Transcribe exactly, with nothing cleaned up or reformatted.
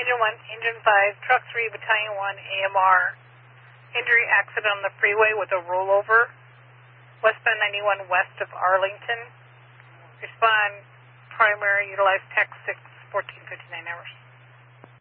Engine one, Engine five, Truck three, Battalion one, A M R. Injury accident on the freeway with a rollover. Westbound ninety-one west of Arlington. Respond primary, utilize Tech six, fourteen fifty-nine hours.